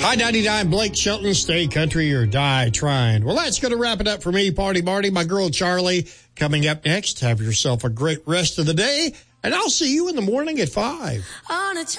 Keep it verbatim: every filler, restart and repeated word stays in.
I ninety-nine, Blake Shelton, stay country or die trying. Well, that's going to wrap it up for me, Party Marty. My girl Charlie coming up next. Have yourself a great rest of the day, and I'll see you in the morning at five. On a